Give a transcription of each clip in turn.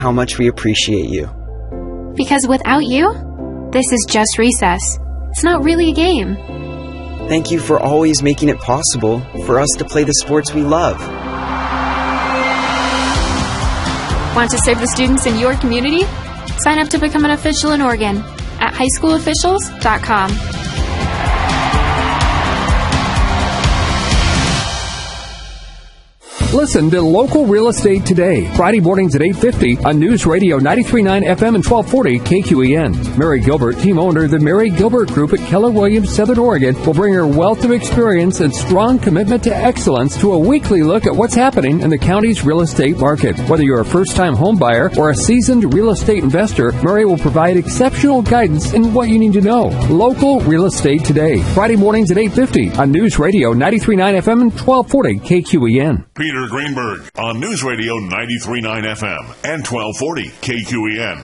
how much we appreciate you. Because without you, this is just recess. It's not really a game. Thank you for always making it possible for us to play the sports we love. Want to serve the students in your community? Sign up to become an official in Oregon at highschoolofficials.com. Listen to Local Real Estate Today, Friday mornings at 8:50 on News Radio 93.9 FM and 1240 KQEN. Mary Gilbert, team owner of the Mary Gilbert Group at Keller Williams, Southern Oregon, will bring her wealth of experience and strong commitment to excellence to a weekly look at what's happening in the county's real estate market. Whether you're a first-time home buyer or a seasoned real estate investor, Mary will provide exceptional guidance in what you need to know. Local Real Estate Today, Friday mornings at 8:50 on News Radio 93.9 FM and 1240 KQEN. Peter Greenberg on News Radio 93.9 FM and 1240 KQEN.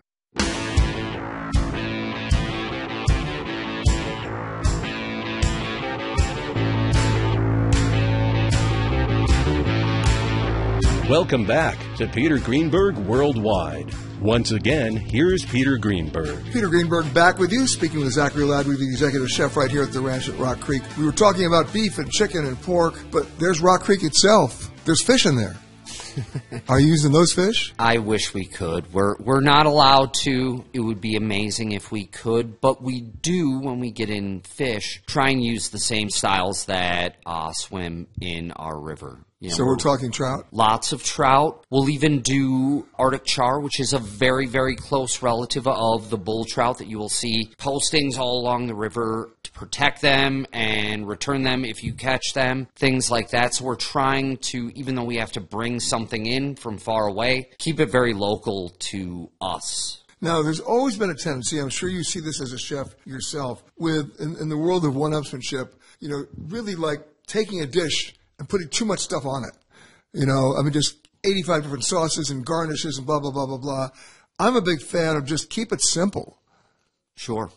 Welcome back to Peter Greenberg Worldwide. Once again, here's Peter Greenberg. Peter Greenberg back with you, speaking with Zachary Ladry, the executive chef right here at the ranch at Rock Creek. We were talking about beef and chicken and pork, but there's Rock Creek itself. There's fish in there. Are you using those fish? I wish we could. We're not allowed to. It would be amazing if we could, but we do when we get in fish. Try and use the same styles that swim in our river. You know, so we're talking trout? Lots of trout. We'll even do Arctic char, which is a very, very close relative of the bull trout that you will see postings all along the river to protect them and return them if you catch them, things like that. So we're trying to, even though we have to bring something in from far away, keep it very local to us. Now, there's always been a tendency, I'm sure you see this as a chef yourself, with in the world of one-upsmanship, you know, really like taking a dish and putting too much stuff on it. You know, I mean, just 85 different sauces and garnishes and blah, blah, blah, blah, blah. I'm a big fan of just keep it simple. Sure.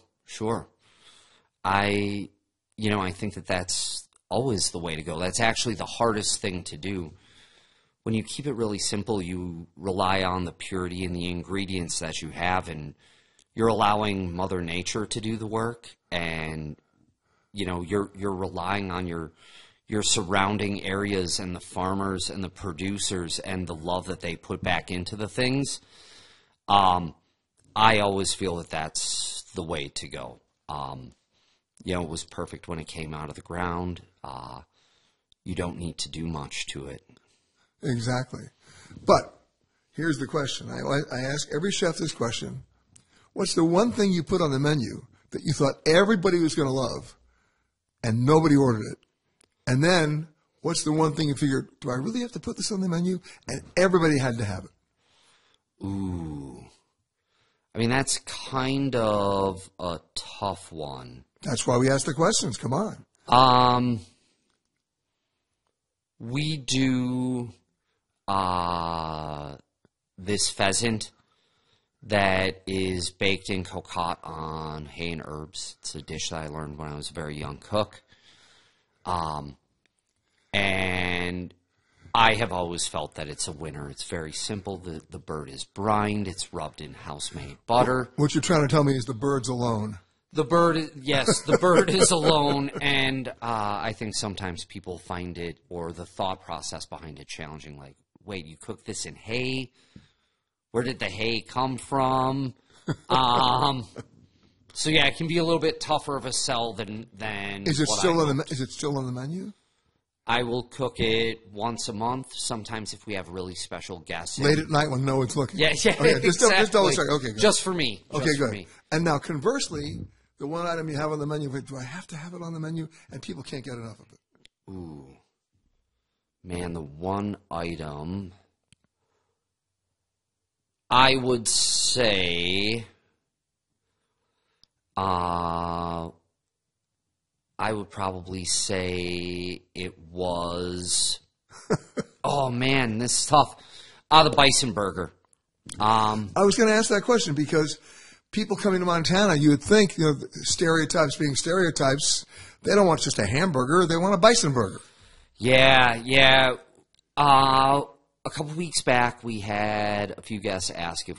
I think that that's always the way to go. That's actually the hardest thing to do. When you keep it really simple, you rely on the purity and the ingredients that you have, and you're allowing Mother Nature to do the work, and, you know, you're relying on your surrounding areas and the farmers and the producers and the love that they put back into the things. I always feel that that's the way to go. You know, it was perfect when it came out of the ground. You don't need to do much to it. Exactly. But here's the question. I ask every chef this question. What's the one thing you put on the menu that you thought everybody was going to love and nobody ordered it? And then, what's the one thing you figured, do I really have to put this on the menu? And everybody had to have it. Ooh. I mean, that's kind of a tough one. That's why we ask the questions. Come on. We do this pheasant that is baked in cocotte on hay and herbs. It's a dish that I learned when I was a very young cook. And I have always felt that it's a winner. It's very simple. The bird is brined. It's rubbed in house-made butter. What you're trying to tell me is the bird's alone. The bird, yes, the bird is alone. And I think sometimes people find it, or the thought process behind it, challenging. Like, wait, you cook this in hay? Where did the hay come from? So yeah, it can be a little bit tougher of a sell than. Is it still on the menu? I will cook it once a month. Sometimes if we have really special guests. Late at night when no one's looking. Yeah, okay, just double check. Okay, good. Just for me. Okay, just good. For me. And now, conversely, the one item you have on the menu, do I have to have it on the menu? And people can't get enough of it. Ooh. Man, the one item, I would say, I would probably say it was, oh man, this is tough. The bison burger. I was going to ask that question because people coming to Montana, you would think, you know, stereotypes being stereotypes, they don't want just a hamburger, they want a bison burger. Yeah. a couple weeks back, we had a few guests ask if